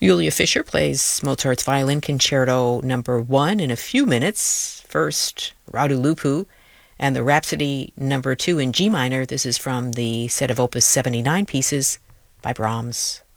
Julia Fischer plays Mozart's Violin Concerto number 1 in a few minutes. First, Radu Lupu and the Rhapsody number 2 in G minor. This is from the set of Opus 79 pieces by Brahms.